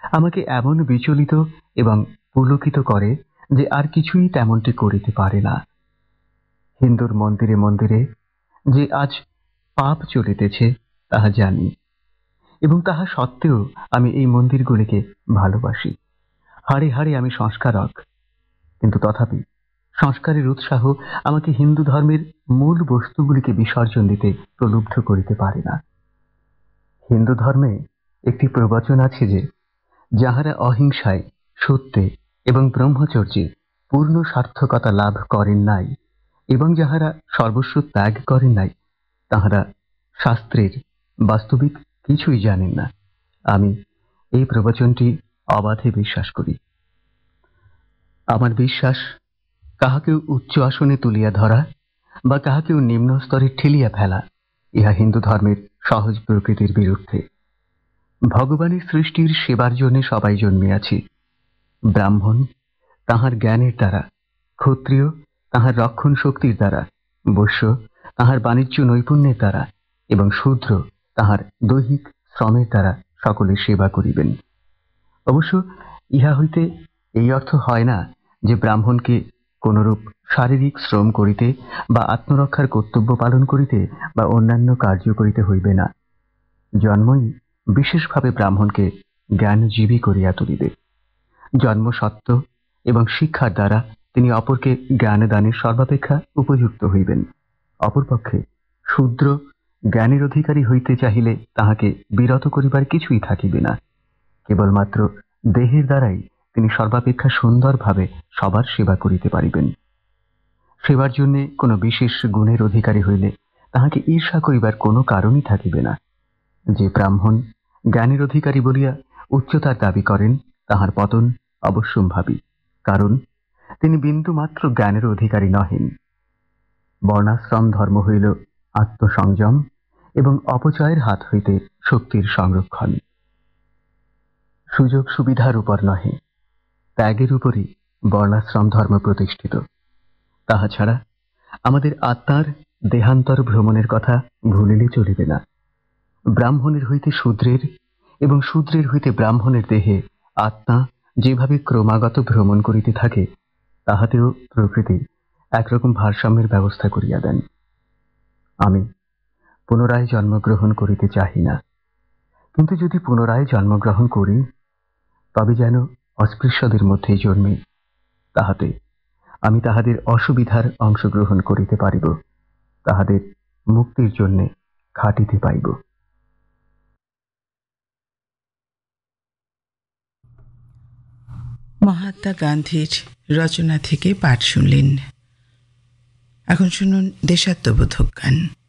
আমাকে এমন বিচলিত এবং পুলকিত করে যে আর কিছুই তেমনটি করিতে পারে না। হিন্দুর মন্দিরে মন্দিরে যে আজ পাপ চলিতেছে তাহা জানি, এবং তাহা সত্ত্বেও আমি এই মন্দিরগুলিকে ভালোবাসি। হাড়ে হাড়ে আমি সংস্কারক, কিন্তু তথাপি সংস্কারের উৎসাহ আমাকে হিন্দু ধর্মের মূল বস্তুগুলিকে বিসর্জন দিতে প্রলুব্ধ করিতে পারে না। হিন্দু ধর্মে একটি প্রবচন আছে যে, যাহারা অহিংসায়, সত্যে এবং ব্রহ্মচর্যে পূর্ণ সার্থকতা লাভ করেন নাই, এবং যাহারা সর্বস্ব ত্যাগ করেন নাই, তাহারা শাস্ত্রের বাস্তবিক কিছুই জানেন না। আমি এই প্রবচনটি অবাধে বিশ্বাস করি। আমার বিশ্বাস, কাহাকেও উচ্চ আসনে তুলিয়া ধরা বা কাহাকেও নিম্ন স্তরে ঠেলিয়া ফেলা ইহা হিন্দু ধর্মের সহজ প্রকৃতির বিরুদ্ধে। ভগবানের সৃষ্টির সেবার জন্য সবাই জন্মিয়াছি। ব্রাহ্মণ তাহার জ্ঞানের দ্বারা, ক্ষত্রিয় তাহার রক্ষণ শক্তির দ্বারা, বৈশ্য তাহার বাণিজ্য নৈপুণ্যের দ্বারা এবং শূদ্র তাহার দৈহিক শ্রমের দ্বারা সকলের সেবা করিবেন। অবশ্য ইহা হইতে এই অর্থ হয় না যে ব্রাহ্মণকে কোনরূপ শারীরিক শ্রম করিতে বা আত্মরক্ষার কর্তব্য পালন করিতে বা অন্যান্য কার্য করিতে হইবে না। জন্মই বিশেষভাবে ব্রাহ্মণকে জ্ঞানজীবী করিয়া তুলিবে। জন্মসত্ত্ব এবং শিক্ষার দ্বারা তিনি অপরকে জ্ঞানদানের সর্বাপেক্ষা উপযুক্ত হইবেন। অপরপক্ষে শূদ্র জ্ঞানের অধিকারী হইতে চাহিলে তাহাকে বিরত করিবার কিছুই থাকিবে না। কেবলমাত্র দেহের দ্বারাই তিনি সর্বাপেক্ষা সুন্দরভাবে সবার সেবা করিতে পারিবেন। সেবার জন্য কোনো বিশেষ গুণের অধিকারী হইলে তাহাকে ঈর্ষা করিবার কোনো কারণই থাকিবে না। যে ব্রাহ্মণ জ্ঞানের অধিকারী বলিয়া উচ্চতার দাবি করেন, তাহার পতন অবশ্যম্ভাবী, কারণ তিনি বিন্দুমাত্র জ্ঞানের অধিকারী নহেন। বর্ণাশ্রম ধর্ম হইল আত্মসংযম এবং অপচয়ের হাত হইতে শক্তির সংরক্ষণ। সুযোগ সুবিধার উপর নহে, ত্যাগের উপরই বর্ণাশ্রম ধর্ম প্রতিষ্ঠিত। তাহা ছাড়া আমাদের আত্মার দেহান্তর ভ্রমণের কথা ভুলিলে চলিবে না। ব্রাহ্মণের হইতে শূদ্রের এবং শূদ্রের হইতে ব্রাহ্মণের দেহে আত্মা যেভাবে ক্রমাগত ভ্রমণ করিতে থাকে, তাহাতেও প্রকৃতি একরকম ভারসাম্যের ব্যবস্থা করিয়া দেন। আমি পুনরায় জন্মগ্রহণ করিতে চাহি না, কিন্তু যদি পুনরায় জন্মগ্রহণ করি, তবে যেন অস্পৃশ্যদের মধ্যেই জন্মে। তাহাতে আমি তাহাদের অসুবিধার অংশগ্রহণ করিতে পারিব, তাহাদের মুক্তির জন্যে খাটিতে পাইব। মহাত্মা গান্ধীর রচনা থেকে পাঠ শুনলেন। এখন শুনুন দেশাত্মবোধক গান।